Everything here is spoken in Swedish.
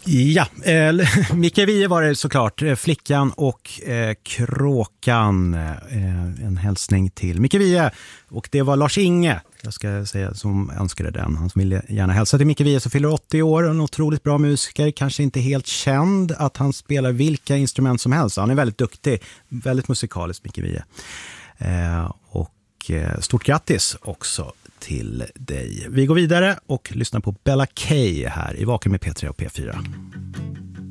Ja, Micke Wiehe var det såklart. Flickan och kråkan. En hälsning till Micke Wiehe. Och det var Lars-Inge, jag ska säga, som önskade den. Han ville gärna hälsa till Micke Wiehe som fyller 80 år. En otroligt bra musiker, kanske inte helt känd att han spelar vilka instrument som helst. Han är väldigt duktig, väldigt musikalisk, Micke Wiehe. Och stort grattis också till dig. Vi går vidare och lyssnar på Bella K här i Vaken med P3 och P4.